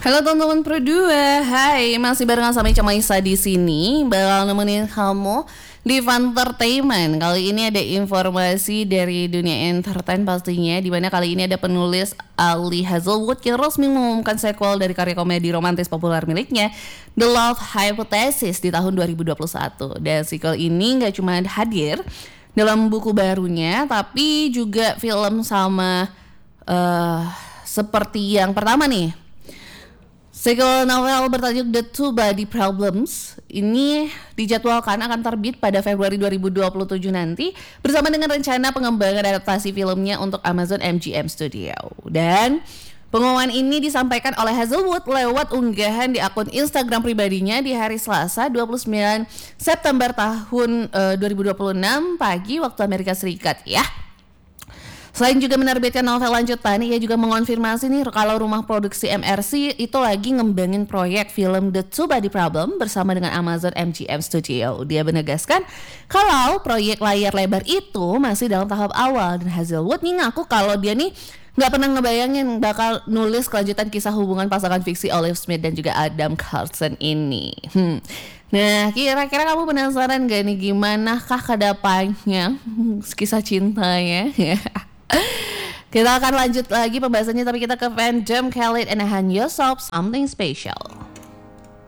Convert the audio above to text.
Halo teman-teman Pro2, hai, masih barengan sama Ica Maisa di sini, bakal nemenin kamu di Funtertainment. Kali ini ada informasi dari dunia entertain pastinya, di mana kali ini ada penulis Ali Hazelwood yang resmi mengumumkan sequel dari karya komedi romantis populer miliknya, The Love Hypothesis di tahun 2021. Dan sequel ini gak cuma hadir dalam buku barunya, tapi juga film sama seperti yang pertama nih. Sequel novel bertajuk The Two Body Problems ini dijadwalkan akan terbit pada Februari 2027 nanti bersama dengan rencana pengembangan adaptasi filmnya untuk Amazon MGM Studio. Dan pengumuman ini disampaikan oleh Hazelwood lewat unggahan di akun Instagram pribadinya di hari Selasa 29 September tahun 2026 pagi waktu Amerika Serikat ya. Selain juga menerbitkan novel lanjutan, ia juga mengonfirmasi nih kalau rumah produksi MRC itu lagi ngembangin proyek film The Two Body Problem bersama dengan Amazon MGM Studio. Dia menegaskan kalau proyek layar lebar itu masih dalam tahap awal, dan Hazelwood nih ngaku kalau dia nih nggak pernah ngebayangin bakal nulis kelanjutan kisah hubungan pasangan fiksi Olive Smith dan juga Adam Carlson ini. Nah, kira-kira kamu penasaran gak nih gimana kah kedepannya kisah cintanya? Kita akan lanjut lagi pembahasannya, tapi kita ke fandom Khalid and Hanyo Something Special.